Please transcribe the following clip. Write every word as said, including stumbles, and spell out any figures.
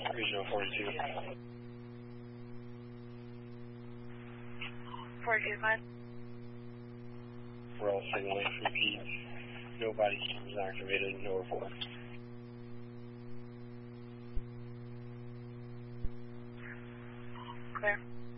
Regional forty-two. forty-two, fine. We're all signaling from Pete. No body cameras activated, no report. Clear.